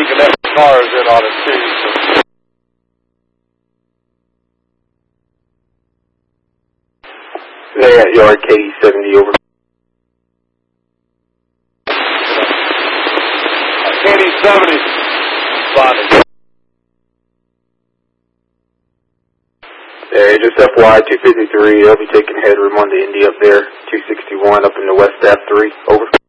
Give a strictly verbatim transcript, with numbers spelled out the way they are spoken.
and that car is in on it too. So. They're at yard K seventy, over. K seventy, spotted. There, just F Y two fifty-three, they'll be taking headroom on the Indy up there, two sixty-one up in the West Ave three, over.